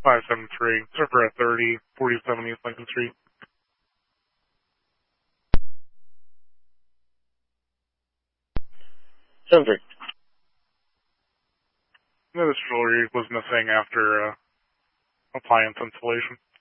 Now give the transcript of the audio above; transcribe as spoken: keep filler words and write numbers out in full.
five seven three, server at thirty, forty-seven East Lincoln Street. seven three. Yeah, this jewelry was missing after uh, appliance installation.